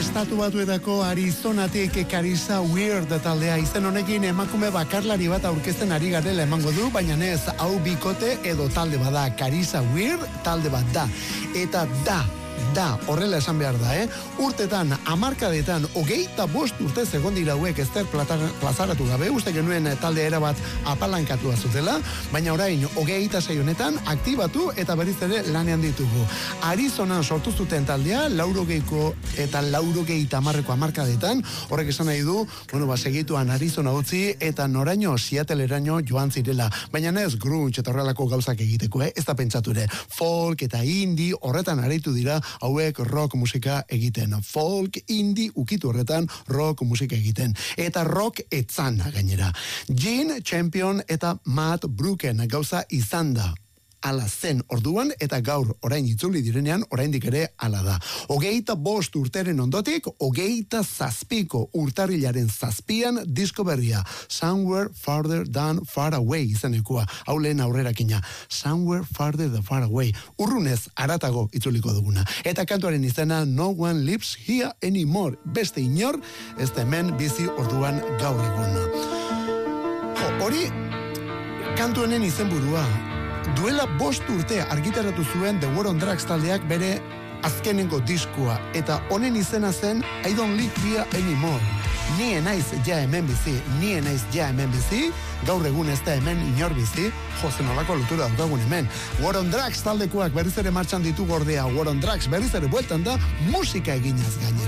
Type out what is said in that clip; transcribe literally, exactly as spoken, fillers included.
Estatu Batuetako Arizonatik Carissa Weird taldea izen honekin emakume bakarlari bat aurkezten ari garela emango du, baina ez hau bikote edo talde bada. Carissa Weird talde bat da. Eta da Da, horrela esan behar da, eh? Urtetan, hamarkadetan, hogeita bost urte egon dira hauek Ester plazaratu gabe, uste genuen talde erabat apalankatua zutela, baina orain, hogeita sei honetan, aktibatu eta berriz ere lanean ditugu. Arizonan sortu zuten taldea, laurogeiko eta laurogeita hamarreko hamarkadetan, horrek esan nahi du, bueno, ba, segituan Arizona utzi eta noraino Seattle-eraino joan zirela, baina ez grunge eta horrelako gauzak egiteko, eh? Ez da pentsatu ere, folk eta indie horretan aritu dira hauek rock musika egiten. Folk, indie, ukitu horretan rock musika egiten. Eta rock etzana gainera. Gene Champion eta Matt Brooken gauza izan da. Ala zen orduan eta gaur orain itzuli direnean oraindik ere ala da. Hogeita bost urteren ondotik, hogeita zazpiko urtarrilaren zazpian disko berria. Somewhere Farther Than Far Away izanekoa. Hau lehen aurrerakina. Somewhere Farther Than Far Away. Urrunez aratago itzuliko duguna. Eta kantuaren izena No One Lives Here Anymore. Beste inor, ez da hemen bizi orduan gaur egun. Jo, hori kantu honen izenburua. Duela bost urte argitaratu zuen The War on Drugs taldeak bere azkenengo diskua, eta honen izena zen I Don't Live Here Anymore. Ni enaiz ja hemen bizi, ni enaiz ja hemen bizi, gaur egun ez da hemen inor bizi, jozen olako lotura daukagun hemen. War on Drugs taldekoak berriz ere martxan ditu gordea, War on Drugs berriz ere bueltan da musika eginaz gainera.